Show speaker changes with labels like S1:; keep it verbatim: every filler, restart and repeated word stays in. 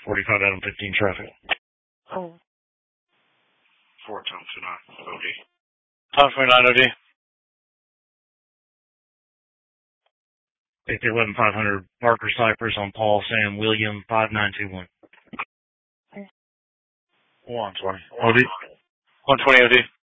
S1: forty-five Adam fifteen traffic.
S2: Oh. four Tom twenty-nine O D.
S1: Tom twenty-nine O D. fifty eleven five hundred Parker Cypress on Paul Sam William five nine two one.
S2: one twenty.
S1: O D. one twenty O D.